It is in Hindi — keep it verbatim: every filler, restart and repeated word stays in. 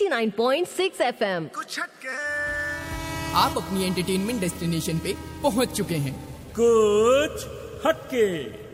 नवासी पॉइंट छह एफएम। कुछ हटके आप अपनी एंटरटेनमेंट डेस्टिनेशन पे पहुंच चुके हैं। कुछ हटके।